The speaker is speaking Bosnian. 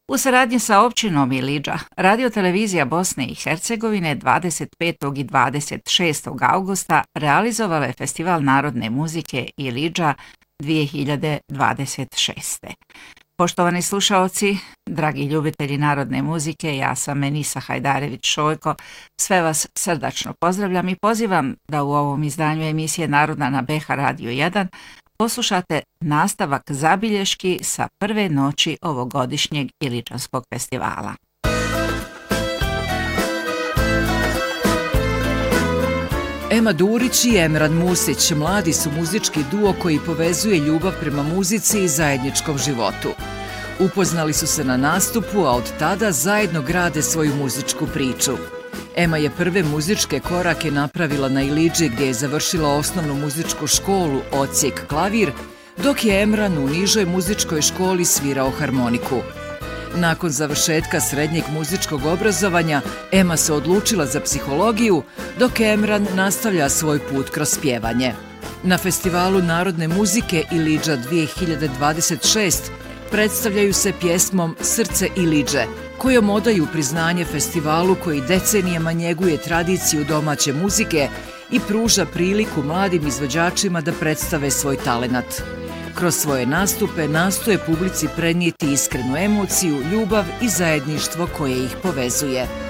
U saradnji sa općinom Ilidža, Radio-televizija Bosne i Hercegovine 25. i 26. augusta realizovala je Festival narodne muzike Ilidža 2026. Poštovani slušaoci, dragi ljubitelji narodne muzike, ja sam Menisa Hajdarević-Šojko, sve vas srdačno pozdravljam i pozivam da u ovom izdanju emisije Narodna na BH Radio 1 poslušate nastavak zabilješki sa prve noći ovogodišnjeg Iličanskog festivala. Ema Durić i Emran Musić mladi su muzički duo koji povezuje ljubav prema muzici i zajedničkom životu. Upoznali su se na nastupu, a od tada zajedno grade svoju muzičku priču. Ema je prve muzičke korake napravila na Ilidži gdje je završila osnovnu muzičku školu Odsjek klavir, dok je Emran u nižoj muzičkoj školi svirao harmoniku. Nakon završetka srednjeg muzičkog obrazovanja, Ema se odlučila za psihologiju, dok Emran nastavlja svoj put kroz pjevanje. Na Festivalu narodne muzike Ilidža 2026 predstavljaju se pjesmom Srce Ilidže, kojom odaju priznanje festivalu koji decenijama njeguje tradiciju domaće muzike i pruža priliku mladim izvođačima da predstave svoj talenat. Kroz svoje nastupe nastoje publici prenijeti iskrenu emociju, ljubav i zajedništvo koje ih povezuje.